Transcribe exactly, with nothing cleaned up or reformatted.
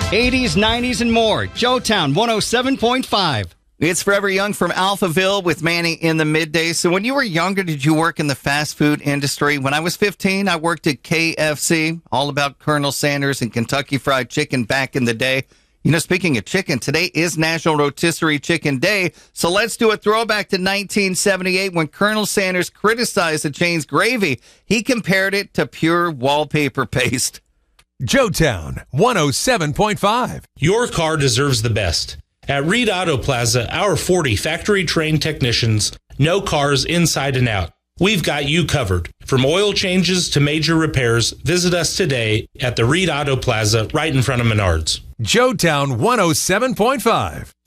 eighties, nineties, and more. Joetown one oh seven point five. It's Forever Young from Alphaville with Manny in the midday. So when you were younger, did you work in the fast food industry? When I was fifteen, I worked at K F C, all about Colonel Sanders and Kentucky Fried Chicken back in the day. You know, speaking of chicken, today is National Rotisserie Chicken Day. So let's do a throwback to nineteen seventy-eight when Colonel Sanders criticized the chain's gravy. He compared it to pure wallpaper paste. Joetown one oh seven point five. Your car deserves the best. At Reed Auto Plaza, our forty factory-trained technicians know cars inside and out. We've got you covered. From oil changes to major repairs, visit us today at the Reed Auto Plaza right in front of Menards. Joetown one oh seven point five.